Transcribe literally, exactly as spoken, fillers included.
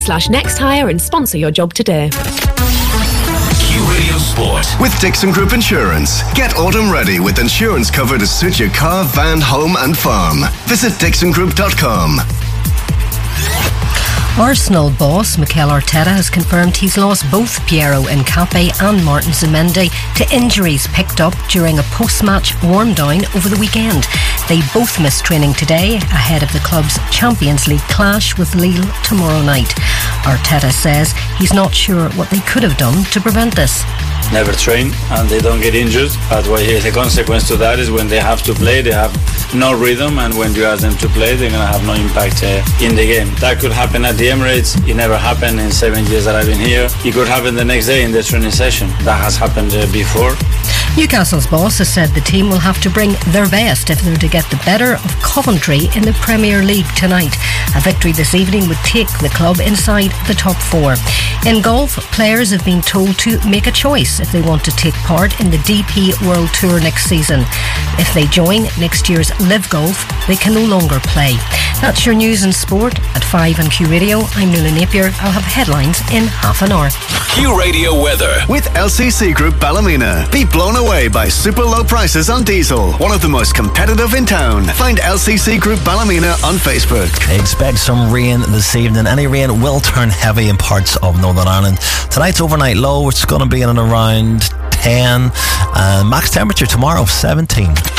slash next hire and sponsor your job today. Q Radio Sport with Dixon Group Insurance. Get autumn ready with insurance cover to suit your car, van, home and farm. Visit dixon group dot com. Arsenal boss Mikel Arteta has confirmed he's lost both Piero Incapié and Martin Zubimendi to injuries picked up during a post-match warm-down over the weekend. They both missed training today ahead of the club's Champions League clash with Lille tomorrow night. Arteta says he's not sure what they could have done to prevent this. Never train and they don't get injured, but what is the consequence to that is when they have to play, they have no rhythm, and when you ask them to play, they're going to have no impact uh, in the game. That could happen at the Emirates. It never happened in seven years that I've been here. It could happen the next day in the training session. That has happened uh, before. Newcastle's boss has said the team will have to bring their best if they're to get the better of Coventry in the Premier League tonight. A victory this evening would take the club inside the top four. In golf, players have been told to make a choice if they want to take part in the D P World Tour next season. If they join next year's Live Golf, they can no longer play. That's your news and sport at five on Q Radio. I'm Nuala Napier. I'll have headlines in half an hour. Q Radio weather with L C C Group Ballymena. Be blown away by super low prices on diesel. One of the most competitive in town. Find L C C Group Ballymena on Facebook. Expect some rain this evening. Any rain will turn heavy in parts of Northern Ireland. Tonight's overnight low, it's going to be in and around ten. Uh, max temperature tomorrow, seventeen.